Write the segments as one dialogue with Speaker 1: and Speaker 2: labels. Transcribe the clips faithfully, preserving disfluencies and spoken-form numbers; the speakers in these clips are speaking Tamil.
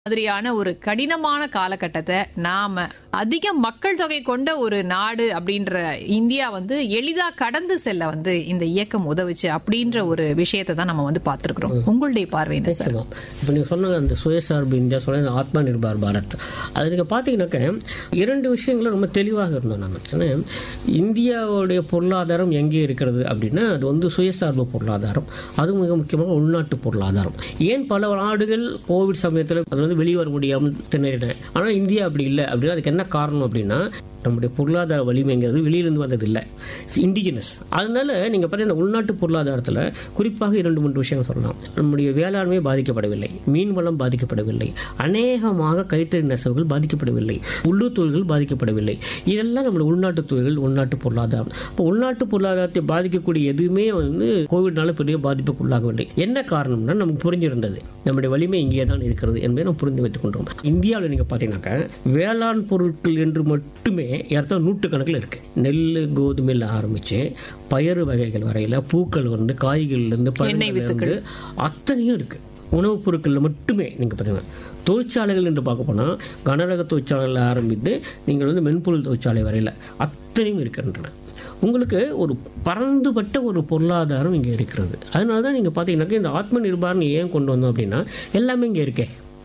Speaker 1: மாதிரியான ஒரு கடினமான காலகட்டத்தை நாம அதிக மக்கள் தொகை கொண்ட ஒரு நாடு அப்படின்ற இந்தியா வந்து எளிதா கடந்து செல்ல வந்து இந்த இயக்கம் உதவுச்சு அப்படின்ற ஒரு விஷயத்தை தான் நம்ம வந்து பார்த்திருக்கிறோம். உங்களுடைய பார்வை என்ன சார்?
Speaker 2: இப்போ நீங்க சொன்ன அந்த சுயசார்பு இந்தியா சொன்ன ஆத்ம நிர்பார் பாரத், அது நீங்க பாத்தீங்கன்னாக்க இரண்டு விஷயங்களும் ரொம்ப தெளிவாக இருந்தோம் நாம. ஏன்னா இந்தியாவுடைய பொருளாதாரம் எங்கே இருக்கிறது அப்படின்னா அது வந்து சுயசார்பு பொருளாதாரம், அது மிக முக்கியமாக உள்நாட்டு பொருளாதாரம். ஏன் பல நாடுகள் கோவிட் சமயத்தில் அது வந்து வெளியே வர முடியாமல் திணறின, ஆனால் இந்தியா அப்படி இல்லை அப்படின்னா அதுக்கு என்ன காரணம் அப்படின்னா நம்முடைய பொருளாதார வலிமைங்கிறது வெளியிலிருந்து வந்தது இல்லை, இண்டிஜினஸ். அதனால நீங்க பார்த்தீங்கன்னா உள்நாட்டு பொருளாதாரத்தில் குறிப்பாக இரண்டு மூன்று விஷயங்கள் சொல்லலாம். நம்முடைய வேளாண்மை பாதிக்கப்படவில்லை, மீன் வளம் பாதிக்கப்படவில்லை, அநேகமாக கைத்தறி நெசவுகள் பாதிக்கப்படவில்லை, உள்ளூர் தொழில்கள் பாதிக்கப்படவில்லை. இதெல்லாம் நம்முடைய உள்நாட்டு தொழில்கள், உள்நாட்டு பொருளாதாரம். இப்போ உள்நாட்டு பொருளாதாரத்தை பாதிக்கக்கூடிய எதுவுமே வந்து கோவிட்னால பெரிய பாதிப்புக்கு உள்ளாகவில்லை. என்ன காரணம்னா நமக்கு புரிஞ்சிருந்தது நம்முடைய வலிமை இங்கே தான் இருக்கிறது என்பதை நம்ம புரிந்து வைத்துக் கொண்டோம். இந்தியாவில் நீங்க பார்த்தீங்கன்னாக்க வேளாண் பொருட்கள் என்று மட்டுமே நூற்று கணக்கில் இருக்கு. நெல் கோதுமையில் ஆரம்பிச்சு பயறு வகைகள் வரையில, பூக்கள் வந்து காய்கறில இருந்து பழங்கள் அத்தனையும் இருக்கு. உணவுப் பொருட்கள் மட்டுமே நீங்க பாத்தீங்கன்னா தொழிற்சாலைகள் என்று பார்க்க போனா கனரக தொழிற்சாலைகள் ஆரம்பித்து நீங்கள் வந்து மென்பொருள் தொழிற்சாலை வரையில அத்தனையும் இருக்கின்றன. உங்களுக்கு ஒரு பரந்துபட்ட ஒரு பொருளாதாரம் இங்கே இருக்கிறது. அதனாலதான் நீங்க பாத்தீங்கன்னா இந்த ஆத்ம நிர்பாரம் ஏன் கொண்டு வந்தோம் அப்படின்னா எல்லாமே இங்கே இருக்கே,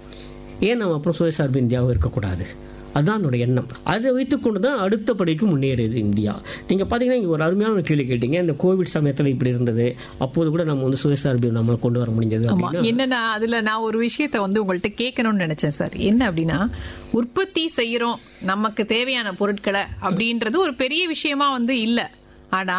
Speaker 2: ஏன் நம்ம அப்புறம் சுயசார்பு இந்தியாவும் இருக்கக்கூடாது, அதுதான் என்னோட எண்ணம். அதை வைத்துக் கொண்டு தான் அடுத்த படிக்கு முன்னேறியது இந்தியா. நீங்க பாத்தீங்கன்னா இங்க ஒரு அருமையான ஒரு கேள்வி கேட்டீங்க, இந்த கோவிட் சமயத்தில் இப்படி இருந்தது, அப்போது கூட நம்ம வந்து சுயசார்பு நம்ம கொண்டு வர முடிஞ்சது.
Speaker 1: என்னன்னா அதுல நான் ஒரு விஷயத்தை வந்து உங்கள்கிட்ட கேட்கணும்னு நினைச்சேன் சார். என்ன அப்படின்னா உற்பத்தி செய்யறோம் நமக்கு தேவையான பொருட்களை அப்படின்றது ஒரு பெரிய விஷயமா வந்து இல்ல. ஆனா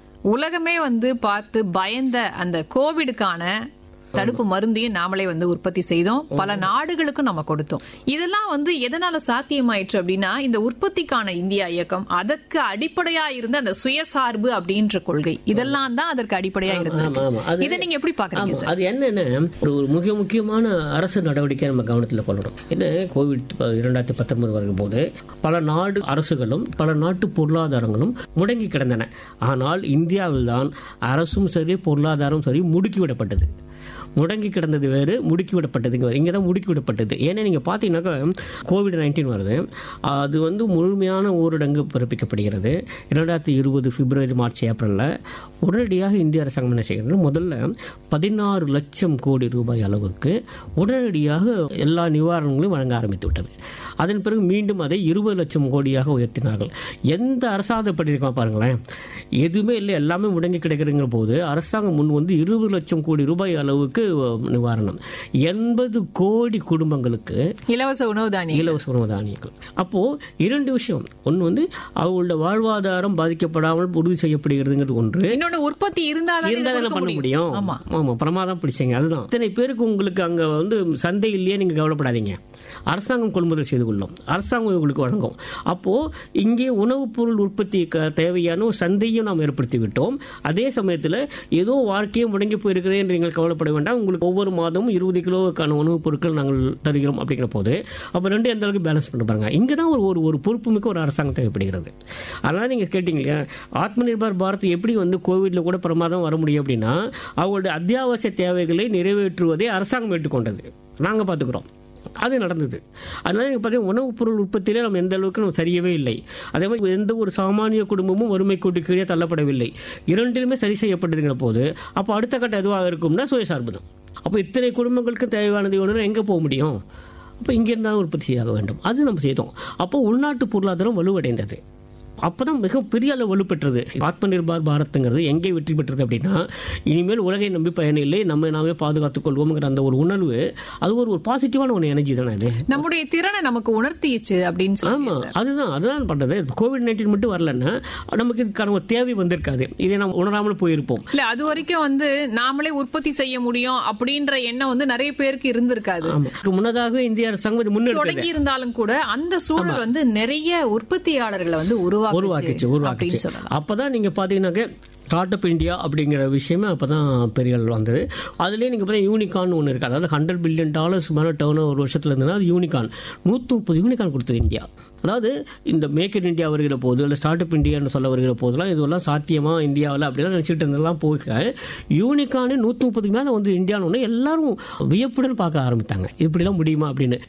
Speaker 1: உலகமே வந்து பார்த்து பயந்த அந்த கோவிடுக்கான தடுப்பு மருந்தையும் நாமளே வந்து உற்பத்தி செய்தோம், பல நாடுகளுக்கும் நம்ம கொடுத்தோம். இதெல்லாம் வந்து எதனால சாத்தியமாயிற்று அப்படின்னா இந்த உற்பத்திக்கான இந்தியா இயக்கம், அதற்கு அடிப்படையா இருந்த அந்த சுயசார்பு அப்படின்ற கொள்கை, இதெல்லாம் தான் அதற்கு அடிப்படையா இருந்தது. இதை நீங்க எப்படி பாக்குறீங்க சார்?
Speaker 2: அது என்னன்னா ஒரு மிக முக்கியமான அரசு நடவடிக்கை நம்ம கவனத்தில் கொள்ளணும். என்ன கோவிட் இரண்டாயிரத்தி பத்தொன்பது வரும் போது பல நாடு அரசுகளும் பல நாட்டு பொருளாதாரங்களும் முடங்கி கிடந்தன. ஆனால் இந்தியாவில் தான் அரசும் சரி பொருளாதாரம் சரி முடுக்கிவிடப்பட்டது. முடங்கி கிடந்தது வேறு, முடுக்கி விடப்பட்டது இங்கதான் முடுக்கி விடப்பட்டது. ஏன்னா நீங்க பாத்தீங்கன்னாக்கா கோவிட் நைன்டீன் வருது, அது வந்து முழுமையான ஊரடங்கு பிறப்பிக்கப்படுகிறது இரண்டாயிரத்தி இருபது பிப்ரவரி மார்ச் ஏப்ரல்ல. உடனடியாக இந்திய அரசாங்கம் என்ன செய்கிறது, முதல்ல பதினாறு லட்சம் கோடி ரூபாய் அளவுக்கு உடனடியாக எல்லா நிவாரணங்களும் வழங்க ஆரம்பித்து விட்டது. அதன் பிறகு மீண்டும் அதை இருபது லட்சம் கோடியாக உயர்த்தினார்கள். எந்த அரசாங்கம் பண்ணியிருக்கா பாருங்களேன், எதுவுமே இல்லை, எல்லாமே முடங்கி கிடைக்கிறங்கிற போது அரசாங்கம் முன் வந்து இருபது லட்சம் கோடி ரூபாய் அளவுக்கு நிவாரணம், எண்பது கோடி குடும்பங்களுக்கு
Speaker 1: இலவச உணவு தானியம்
Speaker 2: இலவச உணவு தானியங்கள். அப்போ இரண்டு விஷயம், ஒன்று வந்து அவங்களோட வாழ்வாதாரம் பாதிக்கப்படாமல் உறுதி செய்யப்படுகிறதுங்கிறது ஒன்று,
Speaker 1: இன்னொன்று உற்பத்தி இருந்தாதான்
Speaker 2: பண்ண முடியும். ஆமா, பிரமாதம் பிடிச்சீங்க. அதுதான் இத்தனை பேருக்கு உங்களுக்கு அங்க வந்து சந்தை இல்லையே, நீங்க கவலைப்படாதீங்க, அரசாங்கம் கொள்முதல் செய்து கொள்ளும், அரசாங்கம் உங்களுக்கு வழங்கும். அப்போ இங்கே உணவுப் பொருள் உற்பத்தி தேவையான ஒரு சந்தையும் நாம் ஏற்படுத்தி விட்டோம். அதே சமயத்தில் ஏதோ வாழ்க்கையை முடங்கி போயிருக்கிறதே என்று நீங்கள் கவலைப்பட வேண்டாம், உங்களுக்கு ஒவ்வொரு மாதமும் இருபது கிலோவுக்கான உணவுப் பொருட்கள் நாங்கள் தருகிறோம் அப்படிங்கிற போது அப்ப ரெண்டு எந்த அளவுக்கு பேலன்ஸ் பண்ண பாருங்க. இங்கதான் ஒரு ஒரு பொறுப்பு மிக்க ஒரு அரசாங்கம் தேவைப்படுகிறது. அதனால நீங்க கேட்டீங்க இல்லையா, ஆத்ம நிர்பார் பாரத் எப்படி வந்து கோவிட்ல கூட பிரமாதம் வர முடியும் அப்படின்னா அவங்களுடைய அத்தியாவசிய தேவைகளை நிறைவேற்றுவதை அரசாங்கம் ஏற்றுக்கொண்டது, நாங்க பாத்துக்கிறோம், அது நடந்தது. அதனால நீங்க பாத்தீங்கன்னா உணவுப் பொருள் உற்பத்தியில நம்ம எந்த அளவுக்கு நம்ம சரியவே இல்லை. அதே மாதிரி எந்த ஒரு சாமானிய குடும்பமும் வறுமை கோட்டு கீழே தள்ளப்படவில்லை, இரண்டிலுமே சரி செய்யப்பட்டதுங்கிற போது அப்போ அடுத்த கட்ட எதுவாக இருக்கும்னா சுயசார்பு தான். அப்போ இத்தனை குடும்பங்களுக்கு தேவையானது ஒன்று எங்க போக முடியும், அப்போ இங்க இருந்தாலும் உற்பத்தி செய்ய வேண்டும், அது நம்ம செய்தோம். அப்போ உள்நாட்டு பொருளாதாரம் வலுவடைந்தது, அப்பதான் மிக பெரிய அளவு வலுப்பெற்றது. ஆத்ம நிர்பார் பாரத்ங்கிறது எங்கே வெற்றி பெற்றது அப்படின்னா இனிமேல் உலகை நம்பி பயன் இல்லை, நம்ம நாமே பாதுகாத்துக் கொள்வோம்ங்கிற அந்த ஒரு உணர்வு, அது ஒரு ஒரு பாசிட்டிவான ஒரு எனர்ஜி தானே, அது
Speaker 1: நம்முடைய திறனை நமக்கு உணர்த்திச்சு அப்படின்னு.
Speaker 2: ஆமா, அதுதான் அதுதான் பண்றது. கோவிட் நைன்டீன் மட்டும் வரலன்னா நமக்கு இதுக்கான ஒரு தேவை வந்திருக்காது, இதை நம்ம உணராமல் போயிருப்போம்.
Speaker 1: இல்ல அது வரைக்கும் வந்து நாமளே உற்பத்தி செய்ய முடியும் அப்படின்ற எண்ணம் வந்து நிறைய பேருக்கு இருந்திருக்காது.
Speaker 2: முன்னதாக இந்திய அரசாங்கம் முன்னெடுத்து
Speaker 1: இருந்தாலும் கூட அந்த சூழல் வந்து நிறைய உற்பத்தியாளர்களை வந்து உருவாக்குச்சு.
Speaker 2: அப்பதான் நீங்க பாத்தீங்கன்னா ஸ்டார்ட் அப் இந்தியா அப்படிங்கிற விஷயமே அப்போ தான் பெரிய அளவில் வந்தது. அதுலேயே நீங்கள் பார்த்தா யூனிகான் ஒன்று இருக்குது. அதாவது ஹண்ட்ரட் பில்லியன் டாலர்ஸ் மேலே டேர்ன் ஒரு வருஷத்தில் இருந்ததுன்னா அது யூனிகான் நூற்றி முப்பது யூனிகான் கொடுத்தது இந்தியா. அதாவது இந்த மேக் இன் இந்தியா வருகிற போது இல்லை ஸ்டார்ட் அப் இந்தியான்னு சொல்ல வருகிற போதெல்லாம் இதெல்லாம் சாத்தியமா இந்தியாவில் அப்படிலாம் நினச்சிட்டு இருந்ததெல்லாம் போக யூனிகானே நூற்றி முப்பதுக்கு மேலே வந்து இந்தியான்னு ஒன்று எல்லாரும் வியப்புடன் பார்க்க ஆரம்பித்தாங்க. இப்படிலாம் முடியுமா அப்படின்னு.